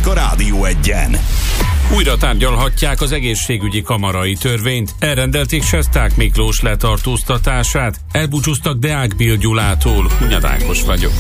hírek a Rádió Egyen. Újra tárgyalhatják az egészségügyi kamarai törvényt. Elrendelték Sesták Miklós letartóztatását. Elbúcsúztak Deák Bill Gyulától. Hunyad Ákos vagyok.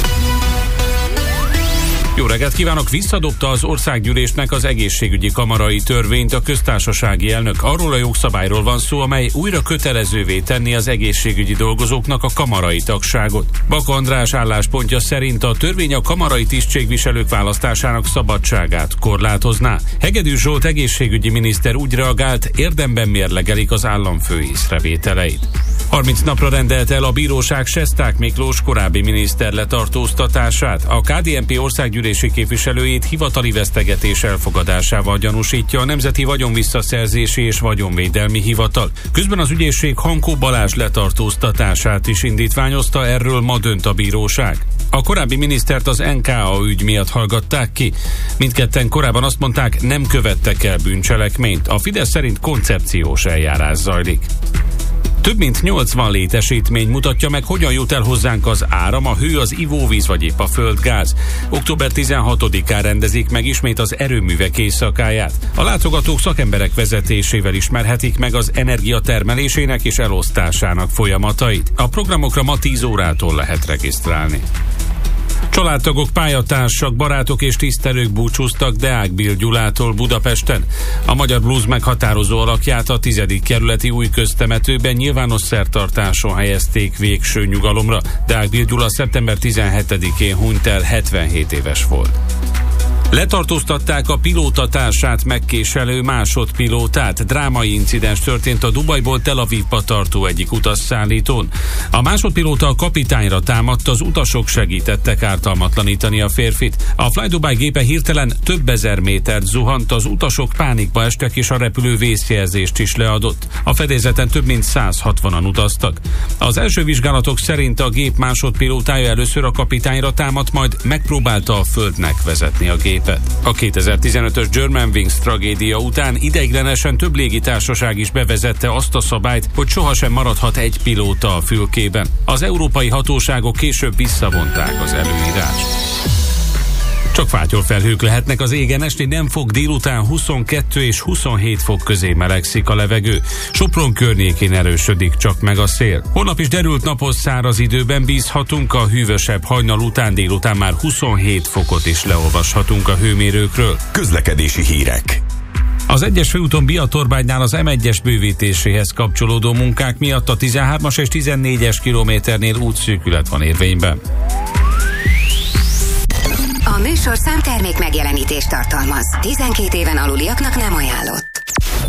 Jó reggelt kívánok! Visszadobta az országgyűlésnek az egészségügyi kamarai törvényt a köztársasági elnök. Arról a jogszabályról van szó, amely újra kötelezővé tenni az egészségügyi dolgozóknak a kamarai tagságot. Baka András álláspontja szerint a törvény a kamarai tisztségviselők választásának szabadságát korlátozná. Hegedűs Zsolt egészségügyi miniszter úgy reagált, érdemben mérlegelik az államfő észrevételeit. 30 napra rendelte el a bíróság Sesták Miklós korábbi miniszter letartóztatását. A KDNP országgyűlési képviselőjét hivatali vesztegetés elfogadásával gyanúsítja a Nemzeti Vagyonvisszaszerzési és Vagyonvédelmi Hivatal. Közben az ügyészség Hankó Balázs letartóztatását is indítványozta, erről ma dönt a bíróság. A korábbi minisztert az NKA ügy miatt hallgatták ki. Mindketten korábban azt mondták, nem követtek el bűncselekményt. A Fidesz szerint koncepciós eljárás zajlik. Több mint 80 létesítmény mutatja meg, hogyan jut el hozzánk az áram, a hő, az ivóvíz vagy épp a földgáz. Október 16-án rendezik meg ismét az erőművek éjszakáját. A látogatók szakemberek vezetésével ismerhetik meg az energia termelésének és elosztásának folyamatait. A programokra ma 10 órától lehet regisztrálni. Családtagok, pályatársak, barátok és tisztelők búcsúztak Deák Bill Gyulától Budapesten. A magyar blues meghatározó alakját a 10. kerületi új köztemetőben nyilvános szertartáson helyezték végső nyugalomra. Deák Bill Gyula szeptember 17-én hunyt el, 77 éves volt. Letartóztatták a pilótatársát megkéselő másodpilótát. Drámai incidens történt a Dubajból Tel Avivba tartó egyik utasszállítón. A másodpilóta a kapitányra támadt, az utasok segítettek ártalmatlanítani a férfit. A Fly Dubai gépe hirtelen több ezer métert zuhant, az utasok pánikba estek és a repülő vészjelzést is leadott. A fedélzeten több mint 160-an utaztak. Az első vizsgálatok szerint a gép másodpilótája először a kapitányra támadt, majd megpróbálta a földnek vezetni a gépet. A 2015-ös Germanwings tragédia után ideiglenesen több légitársaság is bevezette azt a szabályt, hogy sohasem maradhat egy pilóta a fülkében. Az európai hatóságok később visszavonták az előírást. Csak fátyolfelhők lehetnek az égen, esti nem fog, délután 22 és 27 fok közé melegszik a levegő. Sopron környékén erősödik csak meg a szél. Holnap is derült napos száraz időben bízhatunk, a hűvösebb hajnal után délután már 27 fokot is leolvashatunk a hőmérőkről. Közlekedési hírek. Az 1-es főúton Biatorbánynál az M1-es bővítéséhez kapcsolódó munkák miatt a 13-as és 14-es kilométernél útszűkület van érvényben. A műsorszám termék megjelenítést tartalmaz. 12 éven aluliaknak nem ajánlott.